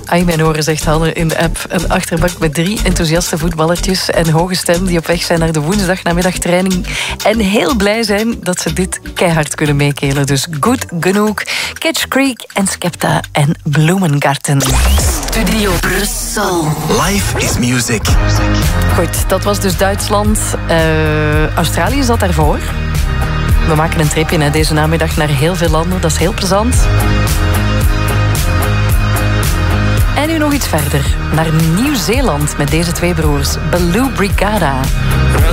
Ai, mijn oren, zegt Hanne in de app. Een achterbak met 3 enthousiaste voetballertjes en hoge stem die op weg zijn naar de woensdagnamiddagtraining en heel blij zijn dat ze dit keihard kunnen meekelen. Dus Goed Genoeg, Catch Creek en Skepta en Bloemengarten. Studio Brussel. Life is music. Goed, dat was dus Duitsland. Australië zat daarvoor. We maken een tripje deze namiddag naar heel veel landen. Dat is heel plezant. En nu nog iets verder. Naar Nieuw-Zeeland met deze twee broers. Baloo Brigada.